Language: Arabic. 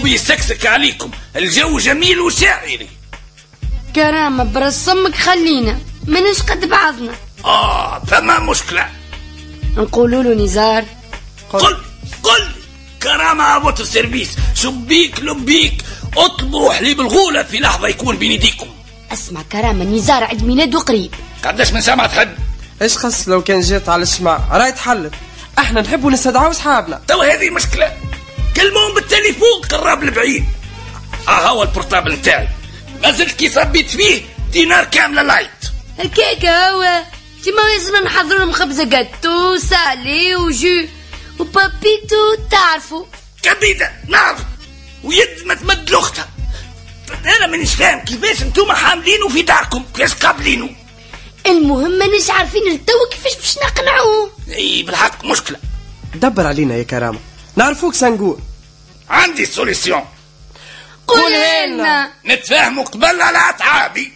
ربي يسكسك عليكم، الجو جميل وشاعري. كرامة برص امك خلينا منش قد بعضنا. فما مشكلة. نقولوا له نزار. قل كرامة ابوت السيرفيس، شبيك لبيك اطلبوا حليب الغولة في لحظة يكون بين يديكم. اسمع كرامة، نزار عيد ميلاده قريب. قداش من ساعة تحب؟ ايش خص لو كان جيت على الشمع راي تحلف، احنا نحبوا نستدعوا اصحابنا. تو هذه مشكلة، كلمهم بالتليفون قرب البعيد. هو البورتابل نتاعي، ما زلت كي صبيت فيه دينار كاملة لايت. هكاك هو كيما لازم نحضر لهم خبزة جاتو سالي وجو وبابيتو تعرفوا. كبيدة نعرف، ويد ما تمد لأختها. أنا مانيش فاهم كيفاش انتوما حاملينه في داركم، كيفاش قابلينه. المهم مانيش عارفين لتوا كيفاش باش نقنعوه. اي بالحق مشكلة. دبر علينا يا كرامة، نعرفوك سنقول. عندي سوليسيون. قولها لنا. نتفاهموا قبل على أتعابي.